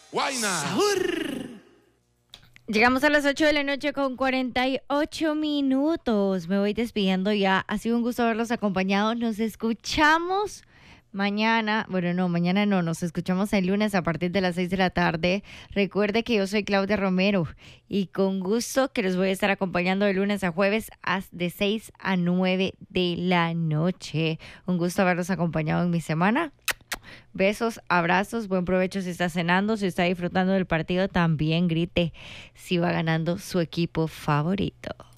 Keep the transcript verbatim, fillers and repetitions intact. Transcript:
Guayna. Llegamos a las ocho de la noche con cuarenta y ocho minutos. Me voy despidiendo ya. Ha sido un gusto haberlos acompañado. Nos escuchamos mañana. Bueno, no, mañana no. Nos escuchamos el lunes a partir de las seis de la tarde. Recuerde que yo soy Claudia Romero y con gusto que los voy a estar acompañando de lunes a jueves de seis a nueve de la noche. Un gusto haberlos acompañado en mi semana. Besos, abrazos, buen provecho si está cenando, si está disfrutando del partido, también grite si va ganando su equipo favorito.